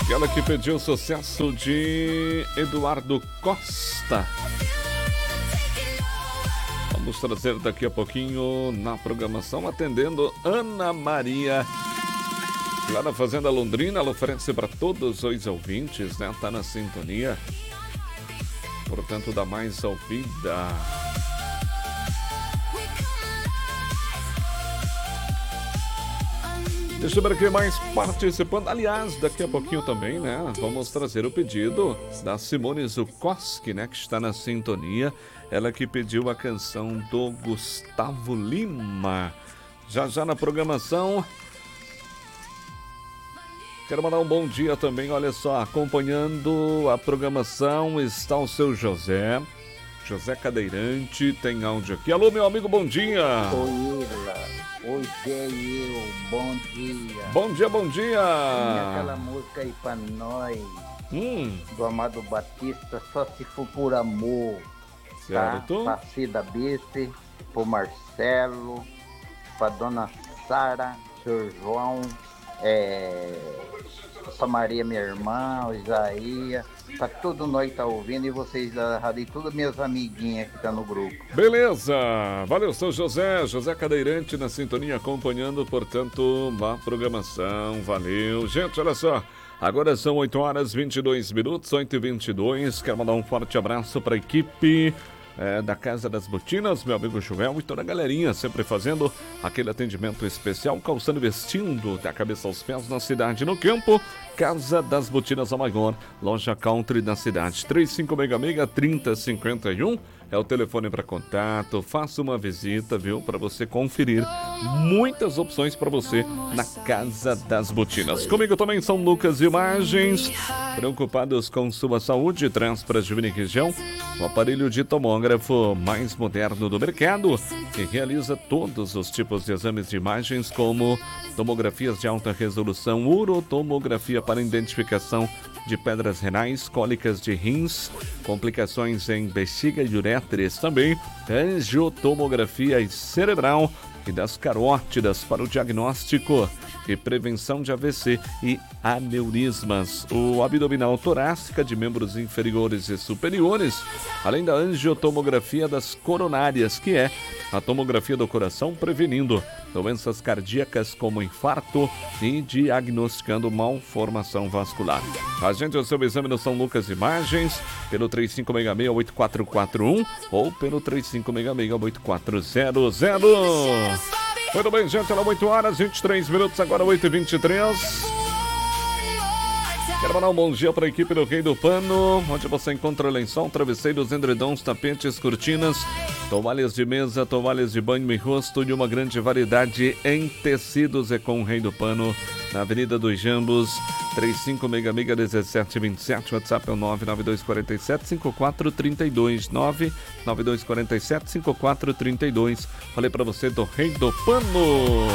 E ela que pediu o sucesso de Eduardo Costa. Vamos trazer daqui a pouquinho na programação, atendendo Ana Maria. Lá na Fazenda Londrina, ela oferece para todos os ouvintes, né? Tá na sintonia. Portanto, dá mais ouvida. Deixa eu ver aqui mais participando. Aliás, daqui a pouquinho também, né? Vamos trazer o pedido da Simone Zukoski, né? Que está na sintonia. Ela que pediu a canção do Gustavo Lima. Já na programação. Quero mandar um bom dia também. Olha só, acompanhando a programação está o seu José. José Cadeirante, tem áudio aqui. Alô, meu amigo, bom dia. Oi, Irla. Oi, eu. Bom dia. Bom dia, bom dia. Tem aquela música aí pra nós. Do Amado Batista, Só Se For Por Amor. Certo. Tá? Pra Cida Bice, pro Marcelo, pra Dona Sara, Sr. João, pra Maria, minha irmã, o Isaías. Tá tudo nós tá ouvindo e vocês da rádio e todas minhas amiguinhas que tá no grupo. Beleza, valeu, São José Cadeirante na sintonia, acompanhando, portanto, a programação, valeu. Gente, olha só, agora são 8 horas 22 minutos, 8h22, quero mandar um forte abraço para a equipe da Casa das Botinas, meu amigo Joel e toda a galerinha, sempre fazendo aquele atendimento especial, calçando e vestindo da cabeça aos pés na cidade, no campo. Casa das Botinas, a maior loja country da cidade. 3566-3051 é o telefone para contato. Faça uma visita, viu, para você conferir muitas opções para você na Casa das Botinas. Comigo também São Lucas Imagens, preocupados com sua saúde, traz para a Divina Região o aparelho de tomógrafo mais moderno do mercado, que realiza todos os tipos de exames de imagens, como tomografias de alta resolução, urotomografia para identificação de pedras renais, cólicas de rins, complicações em bexiga e uretres, também angiotomografia cerebral e das carótidas para o diagnóstico e prevenção de AVC e aneurismas, o abdominal torácica de membros inferiores e superiores, além da angiotomografia das coronárias, que é a tomografia do coração prevenindo doenças cardíacas como infarto e diagnosticando malformação vascular. Agende o seu exame no São Lucas Imagens pelo 3566-8441 ou pelo 3566-8400. Muito bem, gente, era 8 horas 23 minutos, agora 8h23. Quero mandar um bom dia para a equipe do Rei do Pano, onde você encontra lençol, travesseiros, edredons, tapetes, cortinas, toalhas de mesa, toalhas de banho e rosto e uma grande variedade em tecidos. É com o Rei do Pano, na Avenida dos Jambos, 3566-1727, WhatsApp é o 99247-5432, 99247-5432. Falei para você do Rei do Pano.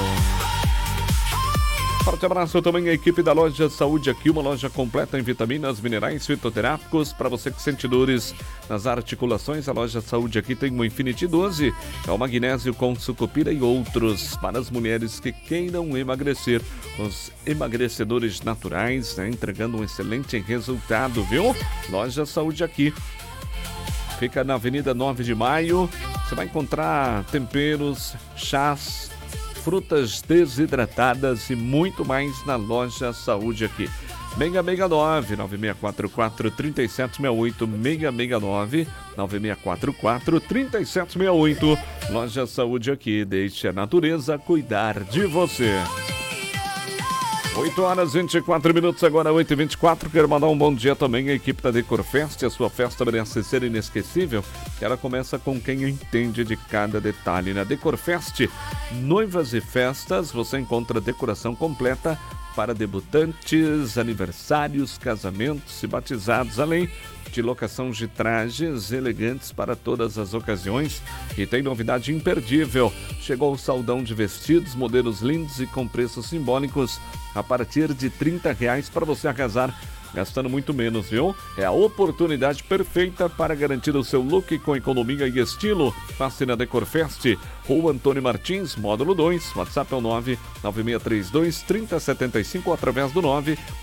Forte abraço também à equipe da Loja Saúde aqui, uma loja completa em vitaminas, minerais, fitoterápicos. Para você que sente dores nas articulações, a Loja Saúde aqui tem o Infinity 12, é o magnésio com sucupira e outros. Para as mulheres que queiram emagrecer, os emagrecedores naturais, né, entregando um excelente resultado, viu? Loja Saúde aqui. Fica na Avenida 9 de Maio. Você vai encontrar temperos, chás, frutas desidratadas e muito mais na Loja Saúde aqui. 669-9644-3768, 669-9644-3768. Loja Saúde aqui, deixe a natureza cuidar de você. 8 horas 24 minutos, agora 8h24. Quero mandar um bom dia também à equipe da Decorfest. A sua festa merece ser inesquecível. Ela começa com quem entende de cada detalhe. Na Decorfest, noivas e festas, você encontra decoração completa para debutantes, aniversários, casamentos e batizados, além de locação de trajes elegantes para todas as ocasiões. E tem novidade imperdível: chegou o saldão de vestidos, modelos lindos e com preços simbólicos a partir de R$30 para você arrasar gastando muito menos, viu? É a oportunidade perfeita para garantir o seu look com economia e estilo. Passe na Decorfest, Rua Antônio Martins, módulo 2, WhatsApp é o 99632-3075 ou através do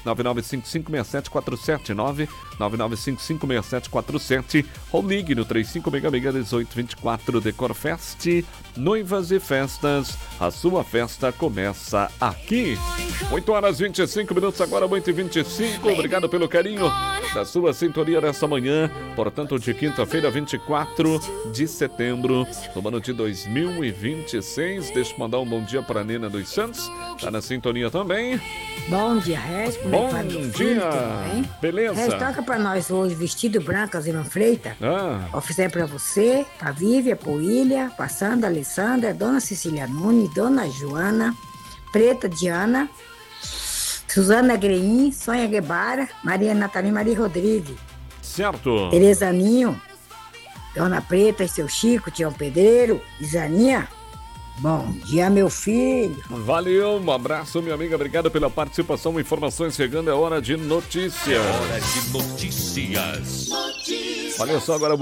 999556747, 999556747 ou ligue no 3566-1824. Decorfest, noivas e festas, a sua festa começa aqui. 8h25, agora 8h25. Obrigado pelo carinho da sua sintonia nessa manhã, portanto, de quinta-feira, 24 de setembro do ano de 2026. Deixa eu mandar um bom dia para a Nena dos Santos, tá na sintonia também. Bom dia, Regis. Bom dia, beleza? Regis, toca pra nós hoje Vestido Branco, Zima Freita. Oferecer pra você, pra Vívia, pro William, pra Sandra, Alessandra, Dona Cecília Nunes, Dona Joana, Preta Diana, Suzana Greim, Sônia Guevara, Maria Natalina, Maria Rodrigues. Certo. Tereza Ninho, Dona Preta e seu Chico, Tião Pedreiro, Isaninha. Bom dia, meu filho. Valeu, um abraço, minha amiga. Obrigado pela participação. Informações chegando, é hora de notícias. Hora de notícias. Olha só, agora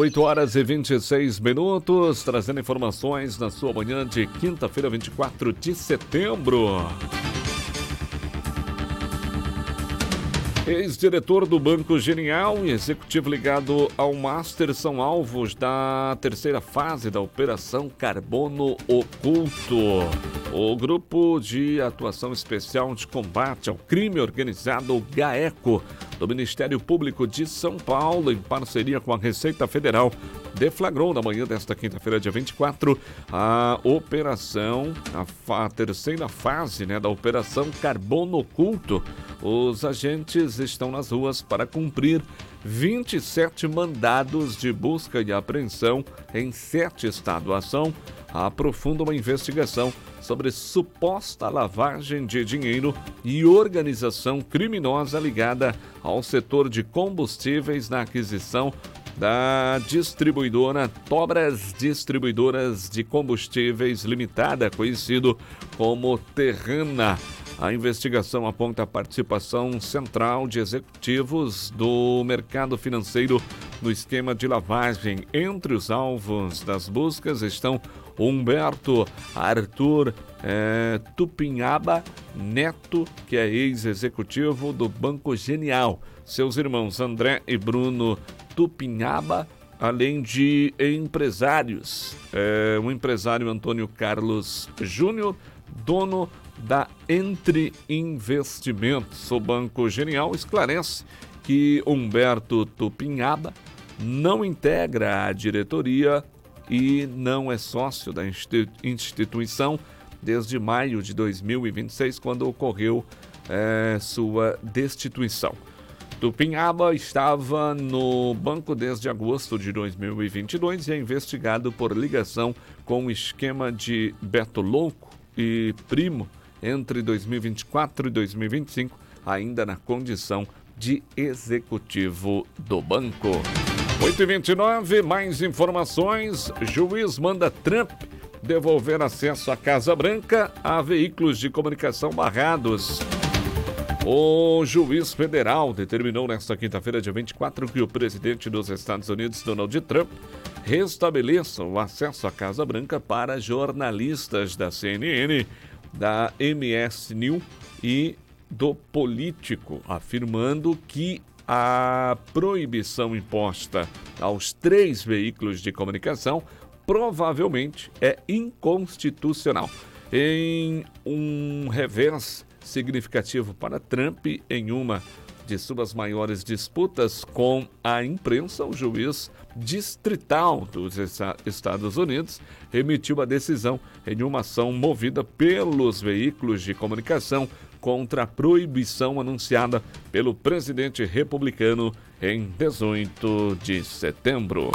8h26, trazendo informações na sua manhã de quinta-feira, 24 de setembro. Ex-diretor do Banco Genial e executivo ligado ao Master são alvos da terceira fase da Operação Carbono Oculto. O Grupo de Atuação Especial de Combate ao Crime Organizado, GAECO, do Ministério Público de São Paulo, em parceria com a Receita Federal, deflagrou na manhã desta quinta-feira, dia 24, a operação, a terceira fase, da Operação Carbono Oculto. Os agentes estão nas ruas para cumprir 27 mandados de busca e apreensão em 7 estados. A ação aprofunda uma investigação sobre suposta lavagem de dinheiro e organização criminosa ligada ao setor de combustíveis na aquisição da distribuidora Tobras Distribuidoras de Combustíveis Limitada, conhecido como Terrana. A investigação aponta a participação central de executivos do mercado financeiro no esquema de lavagem. Entre os alvos das buscas estão Humberto Arthur Tupinhaba Neto, que é ex-executivo do Banco Genial, seus irmãos André e Bruno Tupinhaba, além de empresários. O empresário Antônio Carlos Júnior, dono da Entre Investimentos. O Banco Genial esclarece que Humberto Tupinhaba não integra a diretoria e não é sócio da instituição desde maio de 2026, quando ocorreu sua destituição. Tupinhaba estava no banco desde agosto de 2022 e é investigado por ligação com o esquema de Beto Louco e Primo entre 2024 e 2025, ainda na condição de executivo do banco. 8h29, mais informações. Juiz manda Trump devolver acesso à Casa Branca a veículos de comunicação barrados. O juiz federal determinou nesta quinta-feira, dia 24, que o presidente dos Estados Unidos, Donald Trump, restabeleça o acesso à Casa Branca para jornalistas da CNN, da MS News e do Político, afirmando que a proibição imposta aos 3 veículos de comunicação provavelmente é inconstitucional. Em um revés significativo para Trump, em uma de suas maiores disputas com a imprensa, o juiz distrital dos Estados Unidos emitiu a decisão em uma ação movida pelos veículos de comunicação contra a proibição anunciada pelo presidente republicano em 18 de setembro.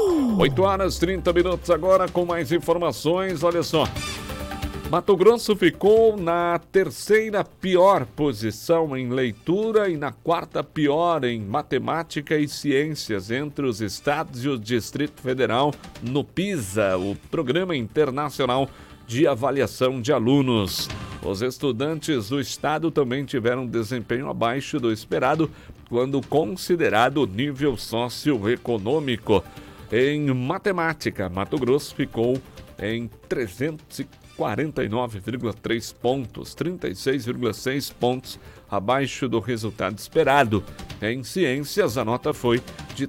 8h30 agora com mais informações. Olha só. Mato Grosso ficou na 3ª pior posição em leitura e na 4ª pior em matemática e ciências entre os estados e o Distrito Federal no PISA, o Programa Internacional de Avaliação de Alunos. Os estudantes do estado também tiveram desempenho abaixo do esperado quando considerado o nível socioeconômico. Em matemática, Mato Grosso ficou em 349,3 pontos, 36,6 pontos abaixo do resultado esperado. Em ciências, a nota foi de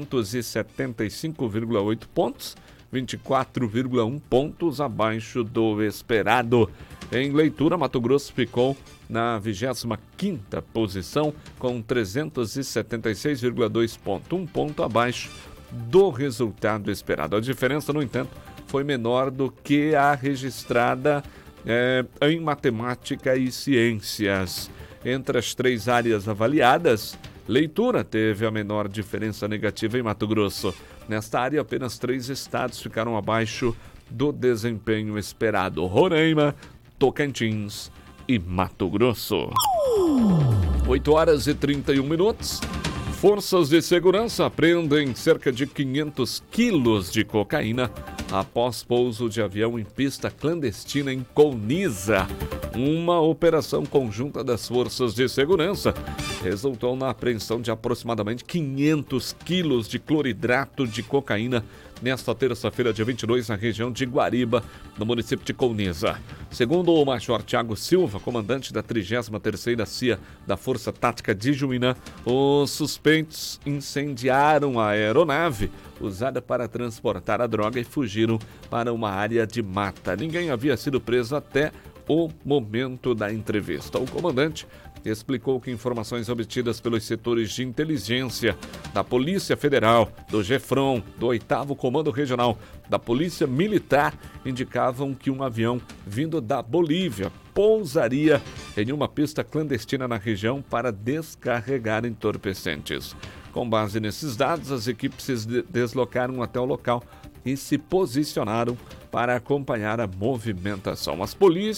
375,8 pontos, 24,1 pontos abaixo do esperado. Em leitura, Mato Grosso ficou na 25ª posição com 376,2 pontos, um ponto abaixo do resultado esperado. A diferença, no entanto, foi menor do que a registrada em matemática e ciências. Entre as 3 áreas avaliadas, leitura teve a menor diferença negativa em Mato Grosso. Nesta área, apenas 3 estados ficaram abaixo do desempenho esperado: Roraima, Tocantins e Mato Grosso. 8h31. Forças de segurança apreendem cerca de 500 quilos de cocaína após pouso de avião em pista clandestina em Colniza. Uma operação conjunta das forças de segurança resultou na apreensão de aproximadamente 500 quilos de cloridrato de cocaína nesta terça-feira, dia 22, na região de Guariba, no município de Colniza. Segundo o Major Tiago Silva, comandante da 33ª CIA da Força Tática de Juína, os suspeitos incendiaram a aeronave usada para transportar a droga e fugiram para uma área de mata. Ninguém havia sido preso até o momento da entrevista. O comandante explicou que informações obtidas pelos setores de inteligência da Polícia Federal, do GEFRON, do 8º Comando Regional, da Polícia Militar, indicavam que um avião vindo da Bolívia pousaria em uma pista clandestina na região para descarregar entorpecentes. Com base nesses dados, as equipes se deslocaram até o local e se posicionaram para acompanhar a movimentação. Os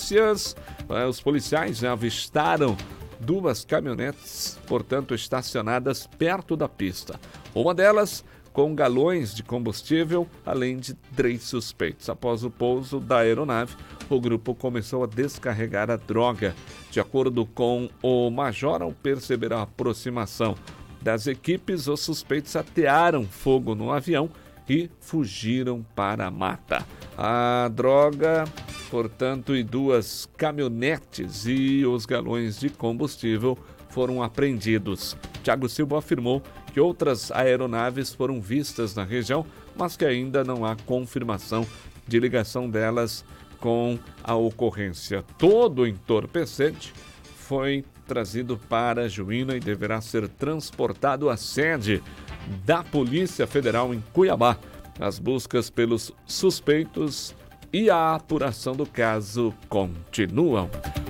policiais avistaram 2 caminhonetes, portanto, estacionadas perto da pista. Uma delas com galões de combustível, além de 3 suspeitos. Após o pouso da aeronave, o grupo começou a descarregar a droga. De acordo com o major, ao perceber a aproximação das equipes, os suspeitos atearam fogo no avião e fugiram para a mata. A droga, portanto, e 2 caminhonetes e os galões de combustível foram apreendidos. Tiago Silva afirmou que outras aeronaves foram vistas na região, mas que ainda não há confirmação de ligação delas com a ocorrência. Todo o entorpecente foi trazido para Juína e deverá ser transportado à sede da Polícia Federal em Cuiabá. As buscas pelos suspeitos e a apuração do caso continuam.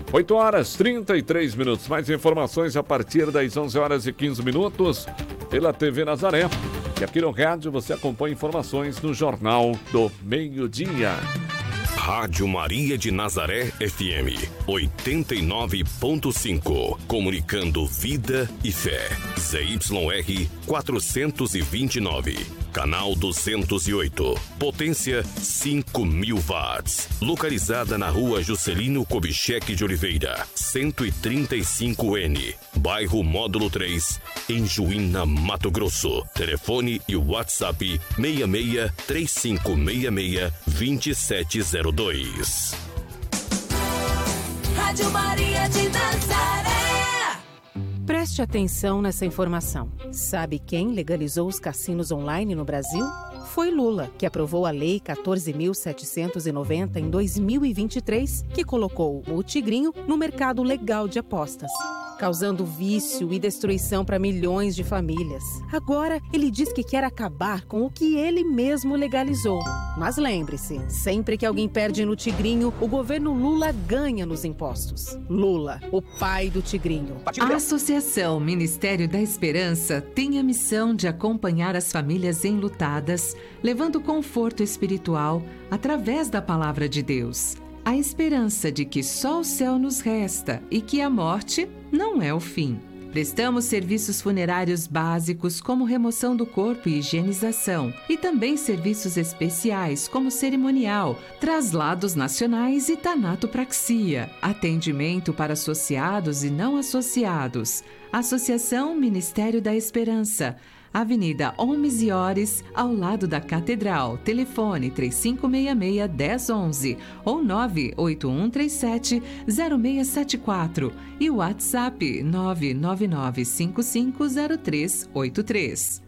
8h33. Mais informações a partir das 11h15 pela TV Nazaré. E aqui no rádio você acompanha informações no Jornal do Meio-Dia. Rádio Maria de Nazaré FM 89.5. Comunicando vida e fé. ZYR 429. Canal 208. Potência 5.000 watts. Localizada na rua Juscelino Kubitschek de Oliveira, 135N. Bairro Módulo 3, em Juína, Mato Grosso. Telefone e WhatsApp 66 3566 2702. Rádio Maria de Nazaré. Preste atenção nessa informação. Sabe quem legalizou os cassinos online no Brasil? Foi Lula, que aprovou a Lei 14.790 em 2023, que colocou o Tigrinho no mercado legal de apostas, causando vício e destruição para milhões de famílias. Agora, ele diz que quer acabar com o que ele mesmo legalizou. Mas lembre-se, sempre que alguém perde no Tigrinho, o governo Lula ganha nos impostos. Lula, o pai do Tigrinho. A Associação Ministério da Esperança tem a missão de acompanhar as famílias enlutadas, levando conforto espiritual através da palavra de Deus. A esperança de que só o céu nos resta e que a morte não é o fim. Prestamos serviços funerários básicos como remoção do corpo e higienização, e também serviços especiais como cerimonial, traslados nacionais e tanatopraxia, atendimento para associados e não associados. Associação Ministério da Esperança, Avenida Holmes e Ores, ao lado da Catedral. Telefone 3566-1011 ou 98137-0674 e WhatsApp 999550383.